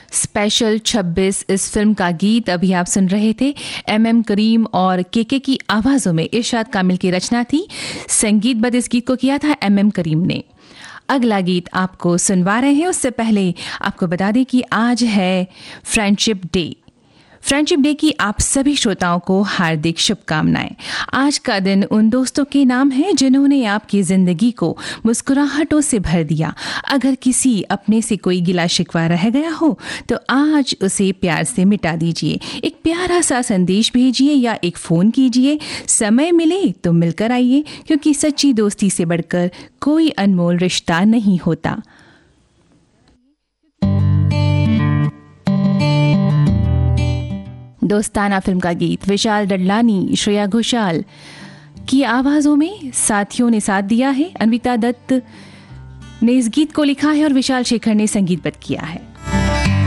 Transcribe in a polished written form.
Special 26 इस film का गीत अभी आप सुन रहे थे। एम करीम और के की आवाज़ों में इरशाद कामिल की रचना थी। संगीतबद्ध इस गीत को किया था एम करीम ने। अगला गीत आपको सुनवा रहे हैं, उससे पहले आपको बता दें कि आज है फ्रेंडशिप डे। फ्रेंडशिप डे की आप सभी श्रोताओं को हार्दिक शुभकामनाएं। आज का दिन उन दोस्तों के नाम है जिन्होंने आपकी ज़िंदगी को मुस्कुराहटों से भर दिया। अगर किसी अपने से कोई गिला शिकवा रह गया हो तो आज उसे प्यार से मिटा दीजिए। एक प्यारा सा संदेश भेजिए या एक फ़ोन कीजिए। समय मिले तो मिलकर आइए, क्योंकि सच्ची दोस्ती से बढ़कर कोई अनमोल रिश्ता नहीं होता। दोस्ताना फिल्म का गीत विशाल डडलानी, श्रेया घोषाल की आवाज़ों में साथियों ने साथ दिया है। अन्विता दत्त ने इस गीत को लिखा है और विशाल शेखर ने संगीतबद्ध किया है।